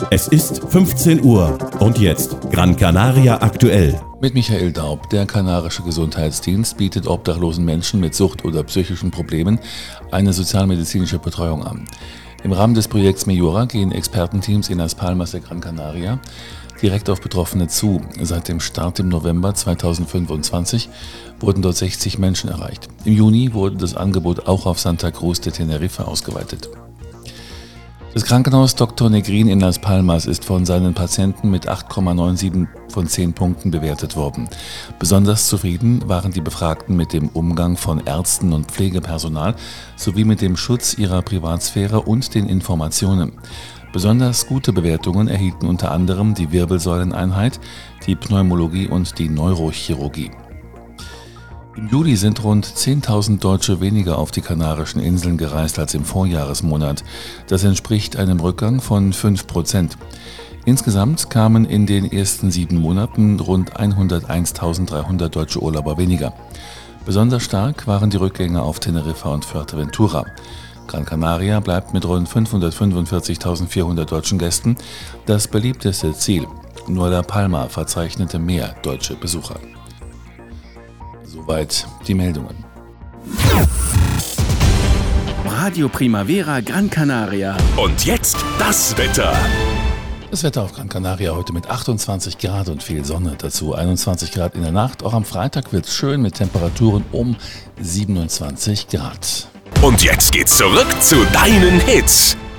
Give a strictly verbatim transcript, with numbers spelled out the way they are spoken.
Es ist fünfzehn Uhr und jetzt Gran Canaria aktuell. Mit Michael Daub. Der kanarische Gesundheitsdienst bietet obdachlosen Menschen mit Sucht- oder psychischen Problemen eine sozialmedizinische Betreuung an. Im Rahmen des Projekts Mejora gehen Expertenteams in Las Palmas de Gran Canaria direkt auf Betroffene zu. Seit dem Start im November zweitausendfünfundzwanzig wurden dort sechzig Menschen erreicht. Im Juni wurde das Angebot auch auf Santa Cruz de Tenerife ausgeweitet. Das Krankenhaus Doktor Negrin in Las Palmas ist von seinen Patienten mit acht Komma siebenundneunzig von zehn Punkten bewertet worden. Besonders zufrieden waren die Befragten mit dem Umgang von Ärzten und Pflegepersonal sowie mit dem Schutz ihrer Privatsphäre und den Informationen. Besonders gute Bewertungen erhielten unter anderem die Wirbelsäuleneinheit, die Pneumologie und die Neurochirurgie. Im Juli sind rund zehntausend Deutsche weniger auf die Kanarischen Inseln gereist als im Vorjahresmonat. Das entspricht einem Rückgang von fünf Prozent. Insgesamt kamen in den ersten sieben Monaten rund hunderteinstausenddreihundert deutsche Urlauber weniger. Besonders stark waren die Rückgänge auf Teneriffa und Fuerteventura. Gran Canaria bleibt mit rund fünfhundertfünfundvierzigtausendvierhundert deutschen Gästen das beliebteste Ziel. Nur La Palma verzeichnete mehr deutsche Besucher. Soweit die Meldungen. Radio Primavera Gran Canaria. Und jetzt das Wetter. Das Wetter auf Gran Canaria heute mit achtundzwanzig Grad und viel Sonne. Dazu einundzwanzig Grad in der Nacht. Auch am Freitag wird es schön mit Temperaturen um siebenundzwanzig Grad. Und jetzt geht's zurück zu deinen Hits.